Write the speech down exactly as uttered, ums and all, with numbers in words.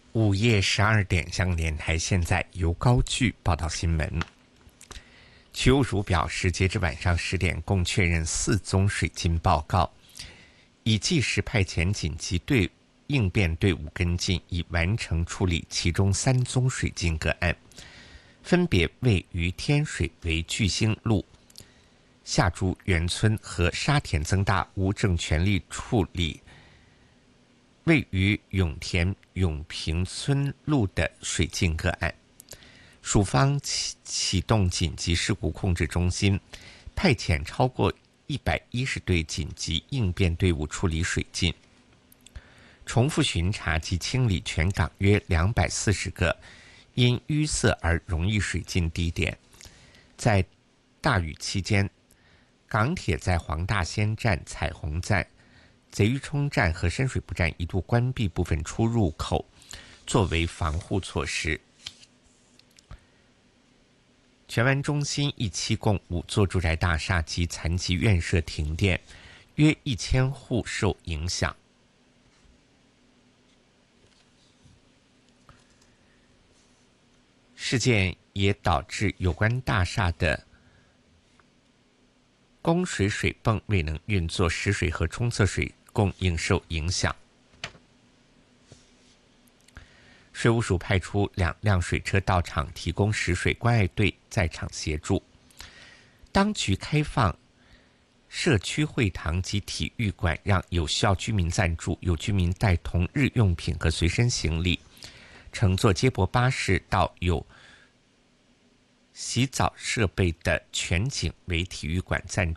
午夜十二点，香港电台现在由高炬报道新闻。徐务署表示，截至晚上十点，共确认四宗水浸报告，已即时派遣紧急队应变队伍跟进，已完成处理其中三宗水浸个案，分别位于天水围巨星路、下竹园村和沙田增大无正全力处理位于永田永平村路的水浸个案。署方启启动紧急事故控制中心，派遣超过一百一十队紧急应变队伍处理水浸，重复巡查及清理全港约两百四十个因淤塞而容易水浸地点。在大雨期间，港铁在黄大仙站、彩虹站、贼鱼冲站和深水埗站一度关闭部分出入口，作为防护措施。荃湾中心一期共五座住宅大厦及残疾院舍停电，约一千户受影响。事件也导致有关大厦的供水水泵未能运作，食水和冲厕水供应受影响。水务署派出两辆水车到场，提供食水关爱队在场协助。当局开放社区会堂及体育馆，让有需要居民暂住，有居民带同日用品和随身行李，乘坐接驳巴士到有洗澡设备的全景围体育馆暂住。